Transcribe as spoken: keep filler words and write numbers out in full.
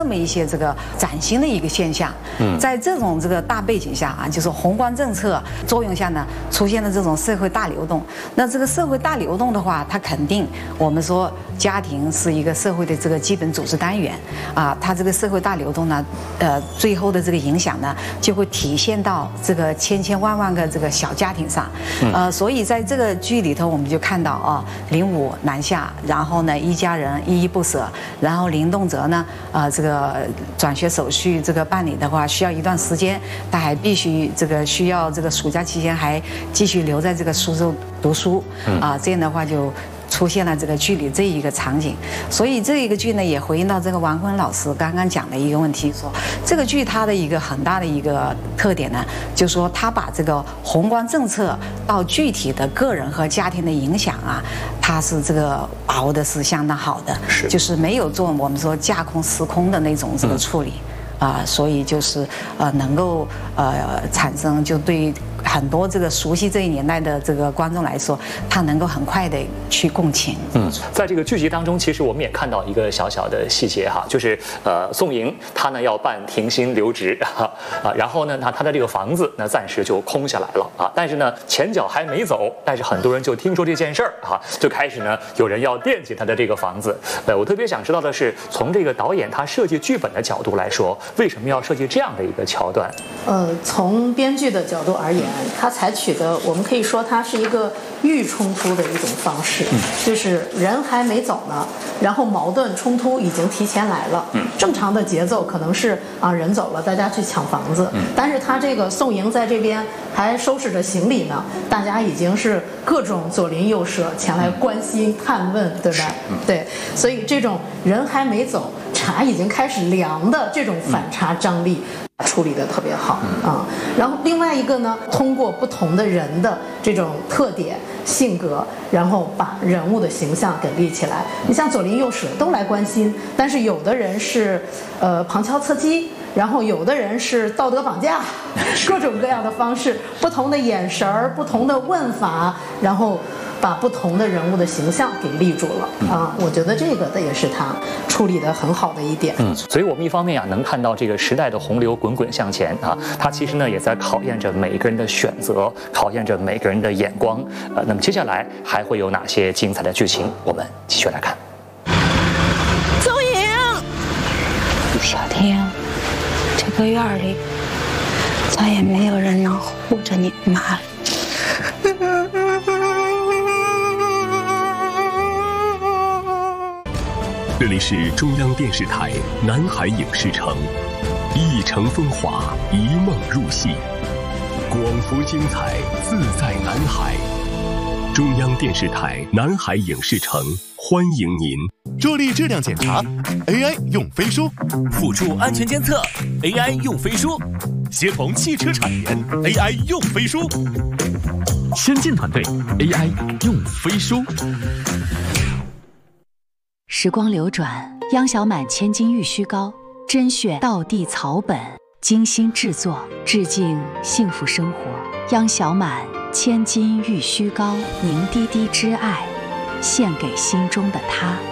这么一些这个崭新的一个现象。嗯，在这种这个大背景下啊，就是宏观政策作用下呢，出现了这种社会大流动。那这个社会大流动的话，它肯定我们说家庭是一个社会的这个基本组织单元啊，它这个社会大流动呢，呃，最后的这个影响呢，就会体现到这个千千万万个这个小家庭上。呃，所以在这个剧里头，我们就看到啊，林武南下，然后呢，一家人依依不舍，然后林动辄呢，呃，这个。呃，转学手续这个办理的话，需要一段时间，他还必须这个需要这个暑假期间还继续留在这个苏州读书啊，这样的话就出现了这个剧里这一个场景。所以这一个剧呢，也回应到这个王坤老师刚刚讲的一个问题，说这个剧它的一个很大的一个特点呢，就是说他把这个宏观政策到具体的个人和家庭的影响啊，它是这个把握的是相当好的，是就是没有做我们说架空时空的那种这个处理。嗯啊、呃，所以就是呃，能够呃产生就对很多这个熟悉这一年代的这个观众来说，他能够很快的去共情。 嗯，在这个剧集当中，其实我们也看到一个小小的细节哈，就是呃，宋莹她呢要办停薪留职啊，啊，然后呢，那她的这个房子呢暂时就空下来了啊，但是呢前脚还没走，但是很多人就听说这件事儿哈，就开始呢有人要惦记她的这个房子。呃，我特别想知道的是，从这个导演他设计剧本的角度来说，为什么要设计这样的一个桥段？ 呃，从编剧的角度而言，他采取的我们可以说它是一个预冲突的一种方式，嗯、就是人还没走呢，然后矛盾冲突已经提前来了。嗯、正常的节奏可能是啊人走了，大家去抢房子，嗯、但是他这个宋莹在这边还收拾着行李呢，大家已经是各种左邻右舍前来关心探问，对吧？嗯、对，所以这种人还没走，茶已经开始凉的这种反差张力。处理得特别好啊，然后另外一个呢，通过不同的人的这种特点、性格，然后把人物的形象给立起来。你像左邻右舍都来关心，但是有的人是呃旁敲侧击，然后有的人是道德绑架，各种各样的方式，不同的眼神儿、不同的问法，然后把不同的人物的形象给立住了啊！我觉得这个的也是他处理得很好的一点。 嗯，所以我们一方面啊，能看到这个时代的洪流滚滚向前啊，它其实呢也在考验着每个人的选择，考验着每个人的眼光。呃，那么接下来还会有哪些精彩的剧情？我们继续来看。 周莹， 小天，这个院里再也没有人能护着你妈了。 这里是中央电视台南海影视城，一城风华，一梦入戏，广福精彩，自在南海。中央电视台南海影视城欢迎您。 助力质量检查 A I 用飞书， 辅助安全监测 A I 用飞书，协同汽车产研 A I 用飞书， 先进团队 A I 用飞书。 时光流转，央小满千金玉虚膏，甄选道地草本，精心制作，致敬幸福生活。央小满千金玉虚膏，凝滴滴之爱，献给心中的他。